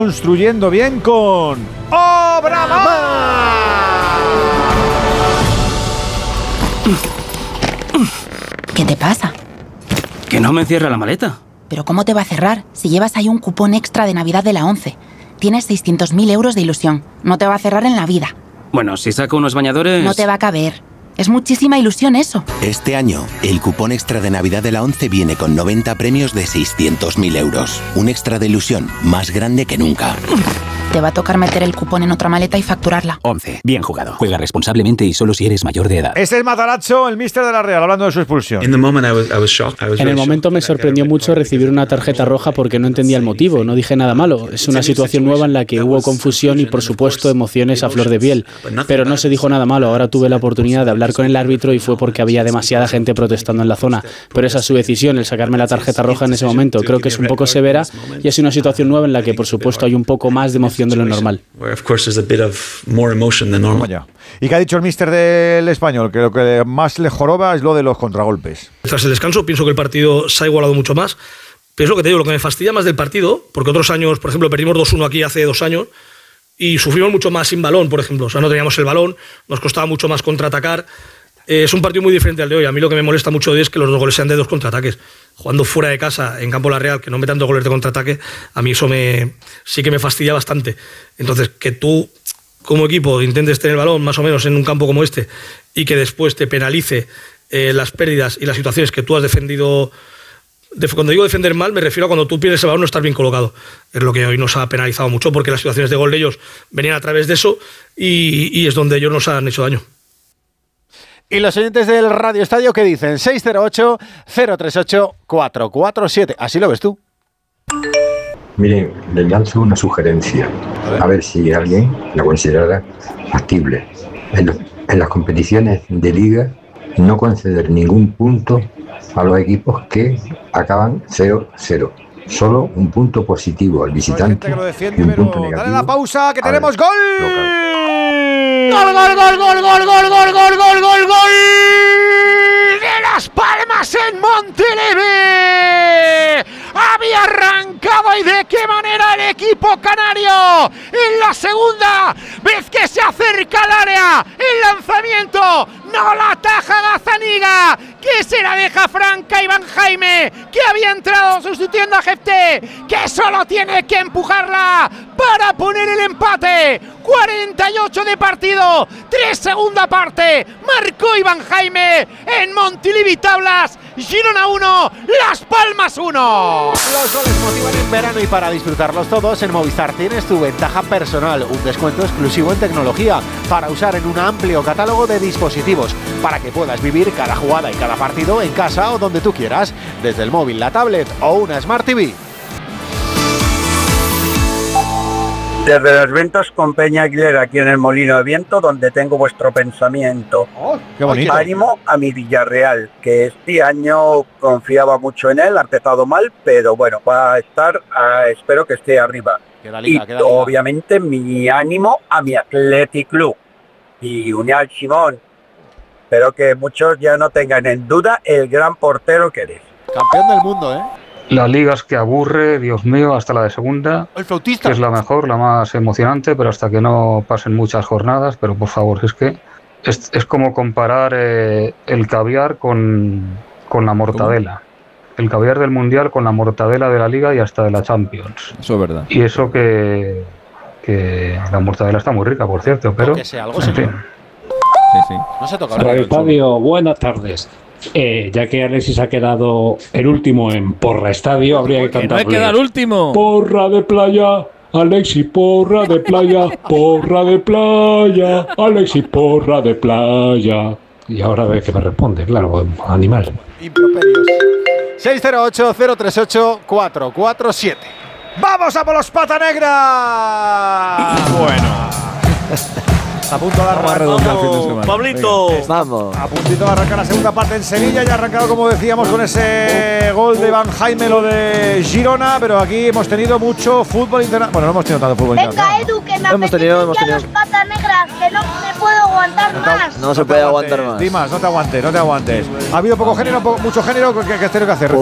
Construyendo bien con Obramar. ¿Qué te pasa? Que no me cierra la maleta. ¿Pero cómo te va a cerrar si llevas ahí un cupón extra de Navidad de la 11? Tienes 600.000 euros de ilusión. No te va a cerrar en la vida. Bueno, si saco unos bañadores... No te va a caber. Es muchísima ilusión eso. Este año, el cupón extra de Navidad de la 11 viene con 90 premios de 600.000 euros. Un extra de ilusión más grande que nunca. Te va a tocar meter el cupón en otra maleta y facturarla. 11. Bien jugado. Juega responsablemente y solo si eres mayor de edad. Este es Matarazzo, el míster de la Real, hablando de su expulsión. En el momento me sorprendió mucho recibir una tarjeta roja porque no entendía el motivo. No dije nada malo. Es una situación nueva en la que hubo confusión y, por supuesto, emociones a flor de piel. Pero no se dijo nada malo. Ahora tuve la oportunidad de hablar con el árbitro y fue porque había demasiada gente protestando en la zona. Pero esa es su decisión, el sacarme la tarjeta roja en ese momento. Creo que es un poco severa y es una situación nueva en la que, por supuesto, hay un poco más de emoción de lo normal. ¿Y qué ha dicho el míster del Español? Que lo que más le joroba es lo de los contragolpes. Tras el descanso pienso que el partido se ha igualado mucho más. Pero es lo que te digo, lo que me fastidia más del partido, porque otros años, por ejemplo, perdimos 2-1 aquí hace 2 años y sufrimos mucho más sin balón, por ejemplo. O sea, no teníamos el balón, nos costaba mucho más contraatacar. Es un partido muy diferente al de hoy. A mí lo que me molesta mucho de hoy es que los 2 goles sean de 2 contraataques. Jugando fuera de casa, en campo La Real, que no metan 2 goles de contraataque, a mí eso sí que me fastidia bastante. Entonces, que tú, como equipo, intentes tener el balón más o menos en un campo como este y que después te penalice las pérdidas y las situaciones que tú has defendido. Cuando digo defender mal, me refiero a cuando tú pierdes el balón no estás bien colocado. Es lo que hoy nos ha penalizado mucho, porque las situaciones de gol de ellos venían a través de eso y es donde ellos nos han hecho daño. ¿Y los oyentes del Radio Estadio qué dicen? 608-038-447. Así lo ves tú. Miren, les lanzo una sugerencia. A ver si alguien la considerara factible. En las competiciones de liga, no conceder ningún punto a los equipos que acaban 0-0. Solo un punto positivo al visitante y un punto negativo. Dale la pausa, que tenemos gol. ¡Gol, gol, gol, gol, gol, gol, gol, gol, gol, gol, gol! ¡De Las Palmas en Montilivi! Había arrancado y de qué manera el equipo canario en la segunda vez que se acerca al área. El lanzamiento no la ataja Gazzaniga, que se la deja franca Iván Jaime, que había entrado sustituyendo a Jefté, que solo tiene que empujarla para poner el empate. 48 de partido, 3 segunda parte, marcó Iván Jaime en Montilivi Tablas. Girona 1, Las Palmas 1. Los goles motivan en verano y para disfrutarlos todos en Movistar tienes tu ventaja personal, un descuento exclusivo en tecnología para usar en un amplio catálogo de dispositivos para que puedas vivir cada jugada y cada partido en casa o donde tú quieras, desde el móvil, la tablet o una Smart TV. Desde los vientos con Peña Aguilera, aquí en el Molino de Viento, donde tengo vuestro pensamiento. ¡Oh, qué bonito! Ánimo a mi Villarreal, que este año confiaba mucho en él, ha empezado mal, pero bueno, va a estar, espero que esté arriba. Liga, y obviamente mi ánimo a mi Athletic Club y Unial Simón. Espero que muchos ya no tengan en duda el gran portero que eres. Campeón del mundo, ¿eh? La liga es que aburre, Dios mío, hasta la de segunda, el flautista, que es la mejor, la más emocionante, pero hasta que no pasen muchas jornadas. Pero por favor, es que es como comparar el caviar con la mortadela. ¿Cómo? El caviar del Mundial con la mortadela de la Liga y hasta de la Champions. Eso es verdad. Y eso que la mortadela está muy rica, por cierto, pero que sea algo, en fin. Sí. No se toca. Radio Estadio, buenas tardes. Ya que Alexis ha quedado el último en Porra Estadio, habría que cantarle. ¡No he quedado el último! Porra de playa, Alexis, porra de playa, porra de playa, Alexis, porra de playa. Y ahora ve que me responde, claro, animal. Improperios. 608-038-447. ¡Vamos a por los Pata Negra! Bueno. A punto de arrancar, Pablito. Vamos. A puntito de arrancar la segunda parte en Sevilla. Ya ha arrancado, como decíamos, con ese gol de Iván Jaime, lo de Girona. Pero aquí hemos tenido mucho fútbol internacional. Bueno, no hemos tenido tanto fútbol internacional. Venga, Edu, que me apetecen ya los Patas Negras, que no me puedo aguantar más. No se puede aguantar más. Dimas, no te aguantes. Ha habido poco género, mucho género. ¿Qué has tenido que hacer?